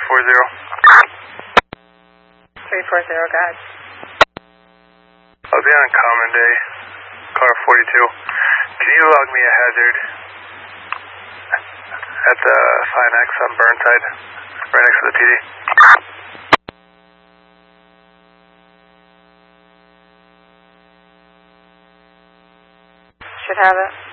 340, go ahead. I'll be on common day, car 42. Can you log me a hazard at the Finex on Burnside, right next to the PD? Should have it.